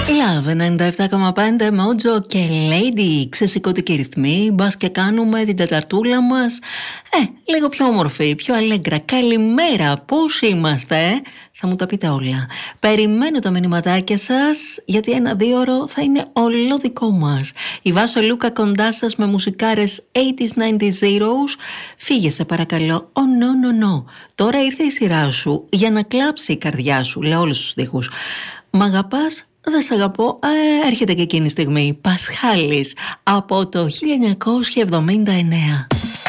Love 97,5 Mojo και Lady. Ξεσηκωτικοί ρυθμοί. Μπας και κάνουμε την τεταρτούλα μας λίγο πιο όμορφη, πιο αλέγκρα. Καλημέρα, πώς είμαστε? Θα μου τα πείτε όλα. Περιμένω τα μηνυματάκια σας, γιατί ένα 2ωρο θα είναι όλο δικό μας. Η Βάσο Λούκα κοντά σας με μουσικάρες 80s, 90s, zeros. Φύγε σε παρακαλώ. Oh no, no, no. Τώρα ήρθε η σειρά σου για να κλάψει η καρδιά σου. Λέω όλους τους στίχους. Μ' αγαπάς? Δεν σ' αγαπώ. Έρχεται και εκείνη η στιγμή. Πασχάλης από το 1979.